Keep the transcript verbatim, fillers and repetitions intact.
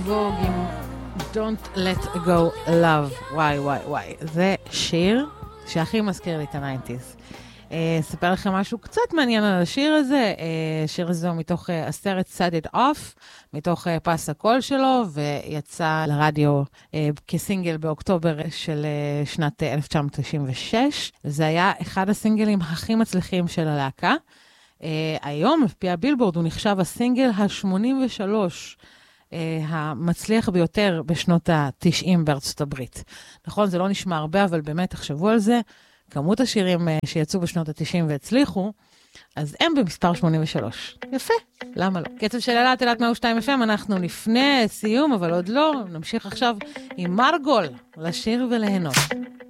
ווג עם Don't Let Go Love. וואי וואי וואי, זה שיר שהכי מזכיר לי את ה-תשעים. אספר לכם משהו קצת מעניין על השיר הזה. השיר הזה הוא מתוך הסרט Set It Off, מתוך פס הקול שלו, ויצא לרדיו כסינגל באוקטובר של שנת אלף תשע מאות תשעים ושש. זה היה אחד הסינגלים הכי מצליחים של הלהקה. היום, לפי הבילבורד, הוא נחשב הסינגל ה-שמונים ושלוש המצליח ביותר בשנות ה-תשעים בארצות הברית. נכון, זה לא נשמע הרבה, אבל באמת תחשבו על זה. כמות השירים שיצאו בשנות ה-תשעים והצליחו, אז הם במספר שמונים ושלוש. יפה, למה לא? קצב של אלת, אלת מאה ושתיים אף אם, אנחנו לפני סיום, אבל עוד לא. נמשיך עכשיו עם מרגול, לשיר וליהנות.